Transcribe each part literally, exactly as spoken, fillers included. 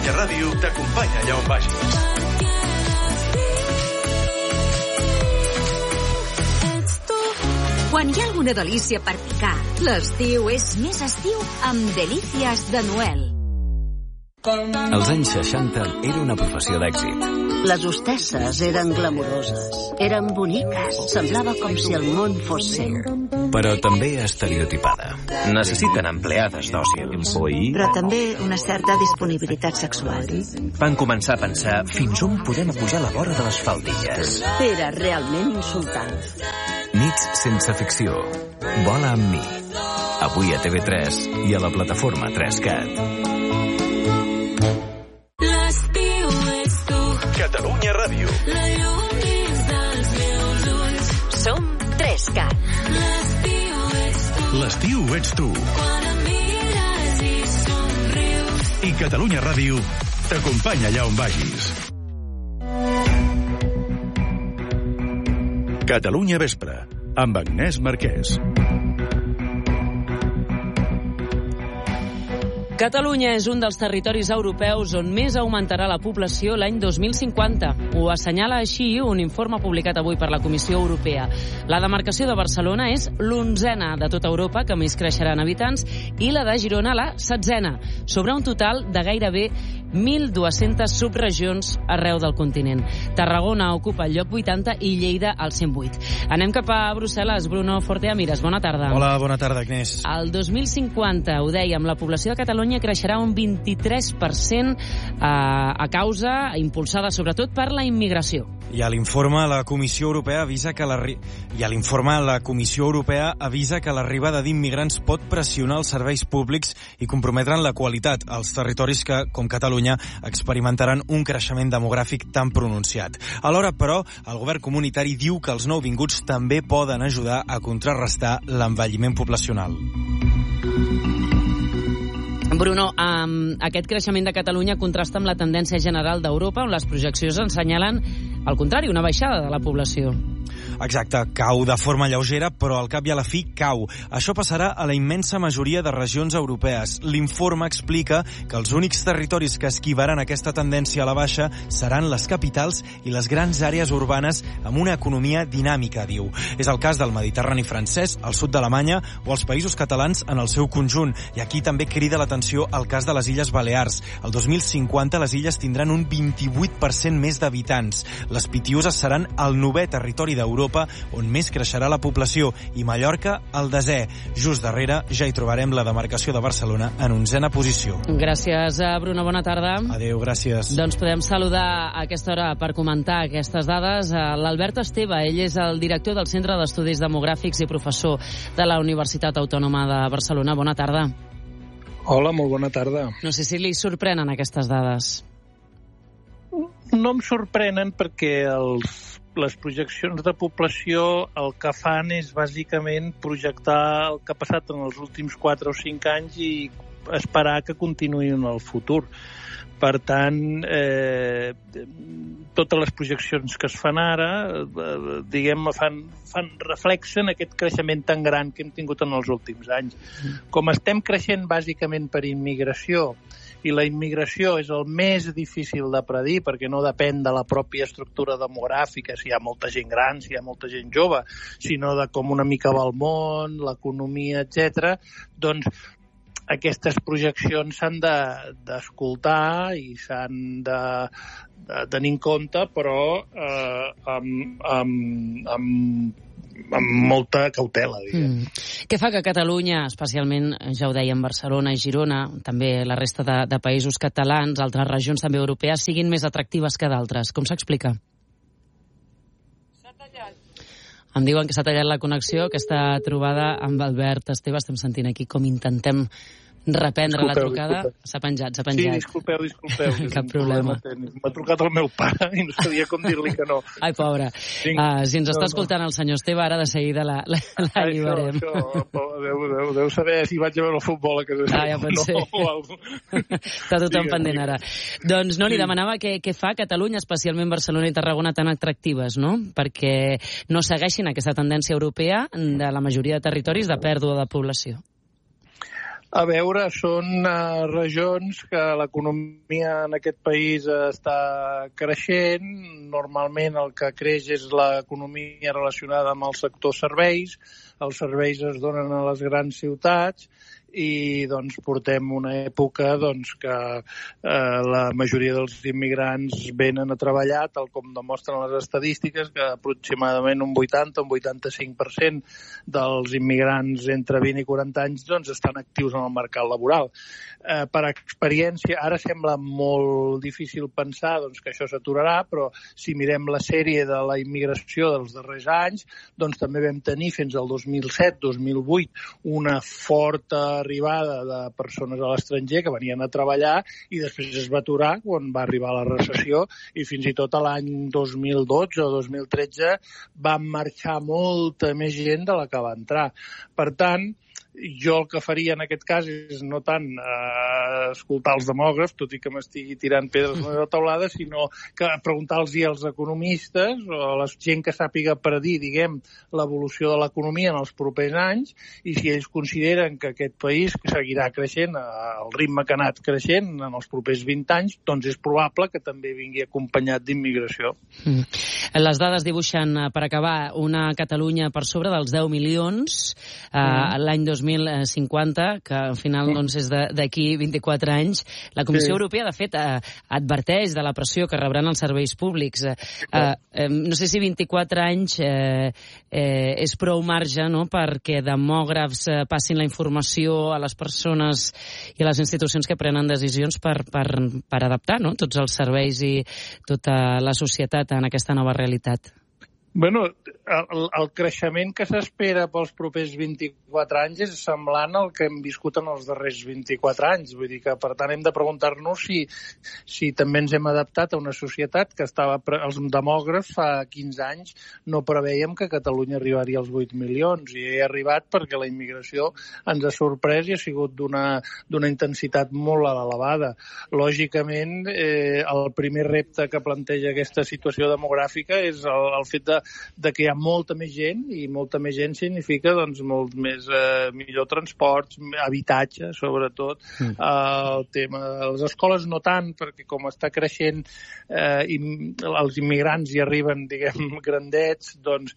Catalunya Ràdio t'acompanya allà on vagis. Quan hi ha alguna delícia per picar, l'estiu és més estiu amb Delícies de Noel. Als anys seixanta era una professió d'èxit. Les hostesses eren glamuroses, eren boniques, semblava com si el món fos seu. Però també estereotipada. Necessiten empleades dòcils. Però també una certa disponibilitat sexual. Van començar a pensar fins on podem apujar la vora de les faldilles. Era realment insultant. Nits sense ficció. Vola amb mi. Avui a T V tres i a la plataforma tres cat. Catalunya Ràdio. La llum dins dels meus ulls. Som tres cat. L'estiu ets tu. L'estiu ets tu. Quan em mires i somrius. I Catalunya Ràdio t'acompanya allà on vagis. Catalunya Vespre, amb Agnès Marquès. Catalunya és un dels territoris europeus on més augmentarà la població l'any dos mil cinquanta. Ho assenyala així un informe publicat avui per la Comissió Europea. La demarcació de Barcelona és l'onzena de tota Europa que més creixerà en habitants i la de Girona la setzena, sobre un total de gairebé mil dues-centes subregions arreu del continent. Tarragona ocupa el lloc vuitanta i Lleida el cent vuit. Anem cap a Brussel·les. Bruno Forteamires, bona tarda. Hola, bona tarda, Agnès. El dos mil cinquanta, ho dèiem, la població de Catalunya creixerà un vint-i-tres per cent eh, a causa, impulsada sobretot per la immigració. I a l'informe la Comissió Europea avisa que la i a l'informe la Comissió Europea avisa que l'arribada d'immigrants pot pressionar els serveis públics i comprometre'n la qualitat als territoris que, com Catalunya, experimentaran un creixement demogràfic tan pronunciat. Alhora, però, el govern comunitari diu que els nouvinguts també poden ajudar a contrarrestar l'envelliment poblacional. Bruno, um, aquest creixement de Catalunya contrasta amb la tendència general d'Europa, on les projeccions ensenyalen, al contrari, una baixada de la població. Exacte, cau de forma lleugera, però al cap i a la fi cau. Això passarà a la immensa majoria de regions europees. L'informe explica que els únics territoris que esquivaran aquesta tendència a la baixa seran les capitals i les grans àrees urbanes amb una economia dinàmica, diu. És el cas del Mediterrani francès, el sud d'Alemanya o els països catalans en el seu conjunt. I aquí també crida l'atenció el cas de les Illes Balears. El dos mil cinquanta les illes tindran un vint-i-vuit per cent més d'habitants. Les Pitiüses seran el novè territori d'Europa on més creixerà la població i Mallorca el desè. Just darrere ja hi trobarem la demarcació de Barcelona en onzena posició. Gràcies, Bruno. Bona tarda. Adéu, gràcies. Doncs podem saludar a aquesta hora per comentar aquestes dades a l'Albert Esteve. Ell és el director del Centre d'Estudis Demogràfics i professor de la Universitat Autònoma de Barcelona. Bona tarda. Hola, molt bona tarda. No sé si li sorprenen aquestes dades. No em sorprenen perquè els les projeccions de població el que fan és bàsicament projectar el que ha passat en els últims quatre o cinc anys i esperar que continuï en el futur. Per tant, eh, totes les projeccions que es fan ara, eh, diguem, fan, fan reflexen aquest creixement tan gran que hem tingut en els últims anys. Com estem creixent bàsicament per immigració, i la immigració és el més difícil de predir perquè no depèn de la pròpia estructura demogràfica, si hi ha molta gent gran, si hi ha molta gent jove, sinó de com una mica va el món, l'economia, etcètera. Doncs aquestes projeccions s'han d'escoltar de, i s'han de, de tenir en compte, però eh, amb, amb, amb amb molta cautela, diguem. Mm. Què fa que Catalunya, especialment, ja ho dèiem, Barcelona i Girona, també la resta de, de països catalans, altres regions també europees, siguin més atractives que d'altres? Com s'explica? S'ha tallat. Em diuen que s'ha tallat la connexió, aquesta trobada amb Albert Esteve. Estem sentint aquí com intentem reprendre disculpeu, la trucada. S'ha penjat, s'ha penjat. Sí, disculpeu, disculpeu. Cap problema. M'ha trucat el meu pare i no sabia com dir-li que no. Ai, pobre. Sí. Uh, si ens no, està escoltant no. el senyor Esteve, ara de seguida la, la, la alliberem. Això, això, deu, deu, deu saber si vaig a veure el futbol a casa seva. Ah, ja pot ser. No, està tothom sí, pendent ara. Doncs no, li demanava què, què fa Catalunya, especialment Barcelona i Tarragona, tan atractives, no? Perquè no segueixin aquesta tendència europea de la majoria de territoris de pèrdua de població. A veure, són uh, regions que l'economia en aquest país està creixent. Normalment el que creix és l'economia relacionada amb el sector serveis. Els serveis es donen a les grans ciutats i doncs portem una època doncs, que eh, la majoria dels immigrants venen a treballar, tal com demostren les estadístiques, que aproximadament un vuitanta o un vuitanta-cinc per cent dels immigrants entre vint i quaranta anys doncs, estan actius en el mercat laboral. Eh, per experiència, ara sembla molt difícil pensar doncs, que això s'aturarà, però si mirem la sèrie de la immigració dels darrers anys, doncs també vam tenir fins al dos mil set dos mil vuit una forta arribada de persones a l'estranger que venien a treballar i després es va aturar quan va arribar la recessió i fins i tot a l'any dos mil dotze o dos mil tretze van marxar molta més gent de la que va entrar. Per tant, jo el que faria en aquest cas és no tant eh, escoltar els demògrafs, tot i que m'estigui tirant pedres a la taulada, sinó que preguntar-los als economistes o a la gent que sàpiga predir, diguem, l'evolució de l'economia en els propers anys i si ells consideren que aquest país seguirà creixent al ritme que ha anat creixent en els propers vint anys, doncs és probable que també vingui acompanyat d'immigració. Mm. Les dades dibuixen, per acabar, una Catalunya per sobre dels deu milions eh, mm. l'any dos mil cinquanta, que al final doncs, és d'aquí vint-i-quatre anys. La Comissió sí. Europea, de fet, eh, adverteix de la pressió que rebran els serveis públics. Eh, eh, no sé si vint-i-quatre anys eh, eh, és prou marge no?, perquè demògrafs eh, passin la informació a les persones i a les institucions que prenen decisions per, per, per adaptar no?, tots els serveis i tota la societat en aquesta nova realitat. Bueno, el, el creixement que s'espera pels propers vint-i-quatre anys és semblant al que hem viscut en els darrers vint-i-quatre anys. Vull dir que, per tant, hem de preguntar-nos si, si també ens hem adaptat a una societat que estava... Els demògrafs fa quinze anys no preveiem que Catalunya arribaria als vuit milions i he arribat perquè la immigració ens ha sorprès i ha sigut d'una d'una intensitat molt elevada. Lògicament, eh, el primer repte que planteja aquesta situació demogràfica és el, el fet de de que hi ha molta més gent i molta més gent significa doncs molt més eh, millor transports, habitatge sobretot, mm. eh, el tema de les escoles no tant perquè com està creixent eh, i els immigrants hi arriben diguem grandets, doncs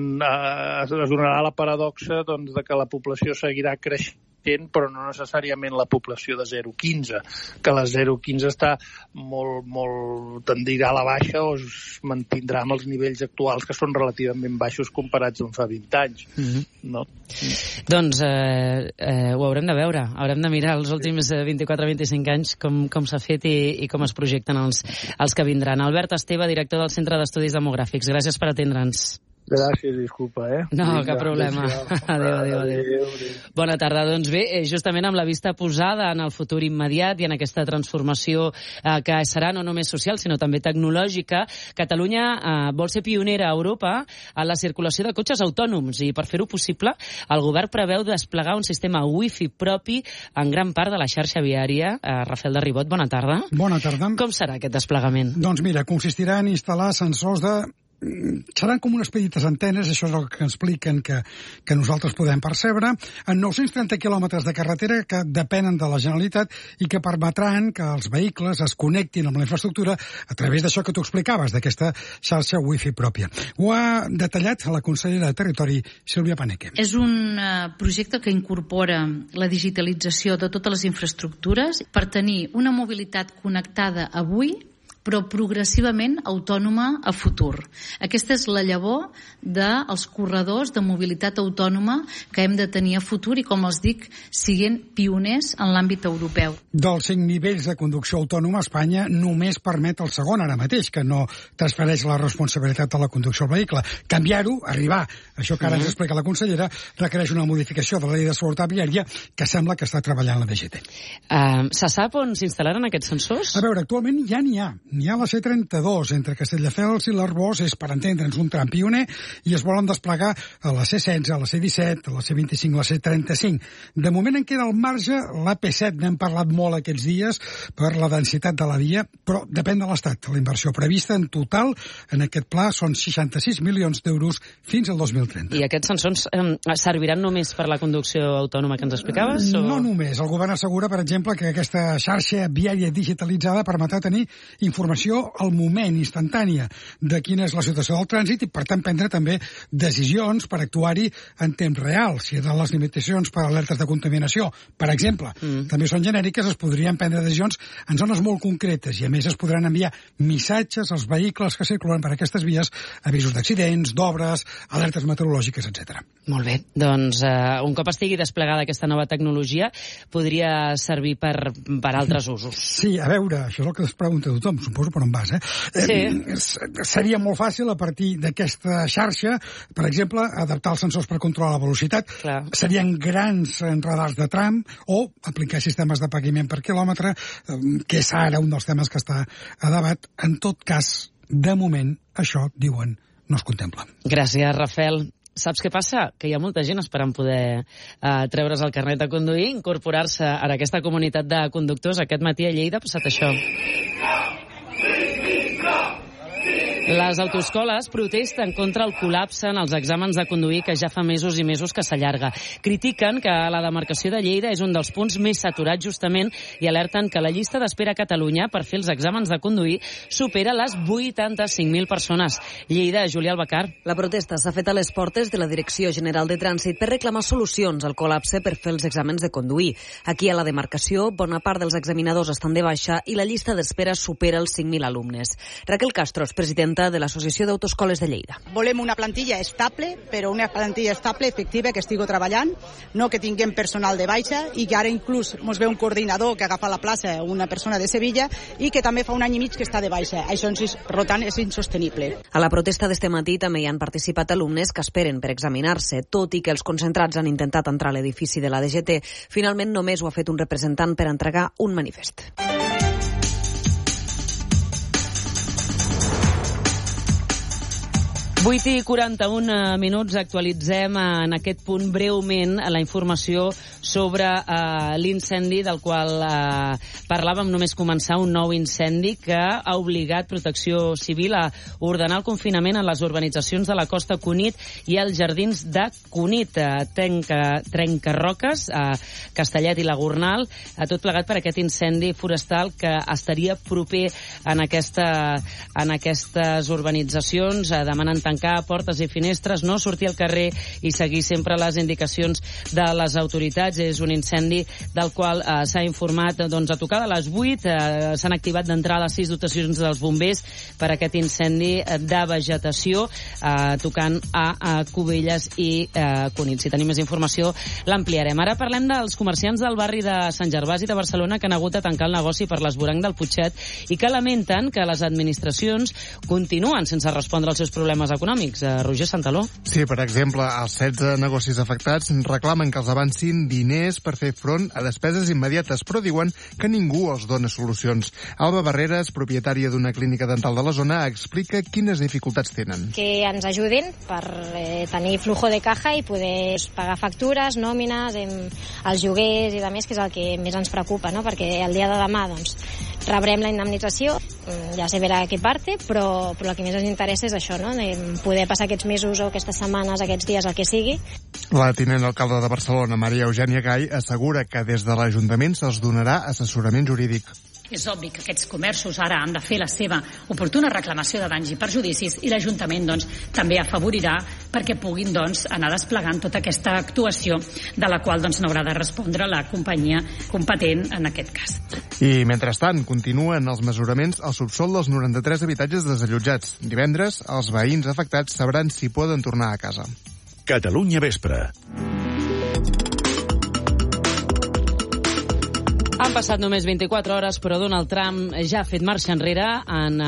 eh, es donarà la paradoxa doncs, de que la població seguirà creixent però no necessàriament la població de zero a quinze, que la zero a quinze està molt, molt tendirà a la baixa o es mantindrà amb els nivells actuals que són relativament baixos comparats amb fa vint anys. Mm-hmm. No? Mm. Doncs eh, eh, ho haurem de veure, haurem de mirar els últims vint-i-quatre a vint-i-cinc anys com, com s'ha fet i, i com es projecten els, els que vindran. Albert Esteve, director del Centre d'Estudis Demogràfics, gràcies per atendre'ns. Gràcies, disculpa, eh? No, Vinga, cap problema. Adéu, adéu, adéu, adéu. Bona tarda. Doncs bé, justament amb la vista posada en el futur immediat i en aquesta transformació eh, que serà no només social, sinó també tecnològica, Catalunya eh, vol ser pionera a Europa en la circulació de cotxes autònoms i per fer-ho possible el govern preveu desplegar un sistema wifi propi en gran part de la xarxa viària. Eh, Rafael de Ribot, bona tarda. Bona tarda. Com serà aquest desplegament? Doncs mira, consistirà en instal·lar sensors de seran com unes petites antenes, això és el que expliquen que, que nosaltres podem percebre, en nou-cents trenta quilòmetres de carretera que depenen de la Generalitat i que permetran que els vehicles es connectin amb la infraestructura a través d'això que tu explicaves, d'aquesta xarxa wifi pròpia. Ho ha detallat la consellera de Territori, Sílvia Paneque. És un uh, projecte que incorpora la digitalització de totes les infraestructures per tenir una mobilitat connectada avui però progressivament autònoma a futur. Aquesta és la llavor dels corredors de mobilitat autònoma que hem de tenir a futur i, com els dic, siguin pioners en l'àmbit europeu. Dels cinc nivells de conducció autònoma, Espanya només permet el segon ara mateix, que no transfereix la responsabilitat de la conducció al vehicle. Canviar-ho, arribar, això que ara ens explica la consellera, requereix una modificació de la llei de seguretat viària que sembla que està treballant la D G T. Uh, se sap on s'instal·laran aquests sensors? A veure, actualment ja n'hi ha. N'hi ha la C trenta-dos, entre Castelldefels i l'Arboç, és, per entendre'ns, un tram pioner, i es volen desplegar a la C setze, a la C disset, a la C vint-i-cinc, a la C trenta-cinc. De moment en queda al marge l'A P set, n'hem parlat molt aquests dies per la densitat de la via, però depèn de l'Estat. La inversió prevista en total en aquest pla són seixanta-sis milions d'euros fins al dos mil trenta. I aquests sensors eh, serviran només per la conducció autònoma que ens explicaves? O... No només. El govern assegura, per exemple, que aquesta xarxa viària digitalitzada permetrà tenir informació al moment, instantània, de quina és la situació del trànsit i, per tant, prendre també decisions per actuar-hi en temps real. Si de les limitacions per alertes de contaminació, per exemple, mm. també són genèriques, es podrien prendre decisions en zones molt concretes i, a més, es podran enviar missatges als vehicles que circulen per aquestes vies, avisos d'accidents, d'obres, alertes meteorològiques, etcètera. Molt bé. Doncs uh, un cop estigui desplegada aquesta nova tecnologia, podria servir per, per altres usos. Sí, a veure, això és el que es pregunta tothom, suposo per on vas, eh? Sí. Eh, seria molt fàcil a partir d'aquesta xarxa, per exemple, adaptar els sensors per controlar la velocitat. Clar. Serien grans radars de tram o aplicar sistemes de pagament per quilòmetre, eh, que és ara un dels temes que està a debat. En tot cas, de moment, això, diuen, no es contempla. Gràcies, Rafael. Saps què passa? Que hi ha molta gent esperant poder uh, treure's el carnet de conduir, incorporar-se a aquesta comunitat de conductors. Aquest matí a Lleida ha passat això. Les autoescoles protesten contra el col·lapse en els exàmens de conduir que ja fa mesos i mesos que s'allarga. Critiquen que la demarcació de Lleida és un dels punts més saturats justament i alerten que la llista d'espera a Catalunya per fer els exàmens de conduir supera les vuitanta-cinc mil persones. Lleida, Júlia Albacar. La protesta s'ha fet a les portes de la Direcció General de Trànsit per reclamar solucions al col·lapse per fer els exàmens de conduir. Aquí a la demarcació, bona part dels examinadors estan de baixa i la llista d'espera supera els cinc mil alumnes. Raquel Castros, presidenta de l'Associació d'Autoescoles de Lleida. Volem una plantilla estable, però una plantilla estable, efectiva, que estigui treballant, no que tinguem personal de baixa i que ara inclús ens ve un coordinador que agafa la plaça, una persona de Sevilla, i que també fa un any i mig que està de baixa. Això, per tant, és insostenible. A la protesta d'este matí també hi han participat alumnes que esperen per examinar-se, tot i que els concentrats han intentat entrar a l'edifici de la D G T. Finalment només ho ha fet un representant per entregar un manifest. vuit i quaranta-un minuts, actualitzem en aquest punt breument la informació sobre uh, l'incendi del qual uh, parlàvem només començar, un nou incendi que ha obligat Protecció Civil a ordenar el confinament en les urbanitzacions de la Costa Cunit i als jardins de Cunit, uh, Trenca, Trencarroques, uh, Castellet i la Gornal, uh, tot plegat per aquest incendi forestal que estaria proper en, aquesta, en aquestes urbanitzacions, uh, demanant tancar portes i finestres, no sortir al carrer i seguir sempre les indicacions de les autoritats. És un incendi del qual eh, s'ha informat doncs, a tocar de les vuit. Eh, s'han activat d'entrada les sis dotacions dels bombers per aquest incendi de vegetació, eh, tocant a, a Cubelles i eh, Cunit. Si tenim més informació, l'ampliarem. Ara parlem dels comerciants del barri de Sant Gervasi de Barcelona que han hagut de tancar el negoci per l'esvoranc del Putxet i que lamenten que les administracions continuen sense respondre als seus problemes econòmics. Roger Santaló. Sí, per exemple, els setze negocis afectats reclamen que els avancin diners per fer front a despeses immediates, però diuen que ningú els dona solucions. Alba Barreres, propietària d'una clínica dental de la zona, explica quines dificultats tenen. Que ens ajudin per eh, tenir flujo de caja i poder pagar factures, nòmines, els lloguers i de més, que és el que més ens preocupa, no? Perquè el dia de demà doncs, rebrem la indemnització, ja se verà a què parte, però, però el que més ens interessa és això, no? De poder passar aquests mesos o aquestes setmanes, aquests dies, el que sigui. La tinent alcalde de Barcelona, Maria Eugènia Gai, assegura que des de l'Ajuntament se'ls donarà assessorament jurídic. És obvi que aquests comerços ara han de fer la seva oportuna reclamació de danys i perjudicis i l'Ajuntament doncs, també afavorirà perquè puguin doncs, anar desplegant tota aquesta actuació de la qual doncs, n'haurà de respondre la companyia competent en aquest cas. I, mentrestant, continuen els mesuraments al subsol dels noranta-tres habitatges desallotjats. Divendres, els veïns afectats sabran si poden tornar a casa. Catalunya Vespre. Han passat només vint-i-quatre hores, però Donald Trump ja ha fet marxa enrere en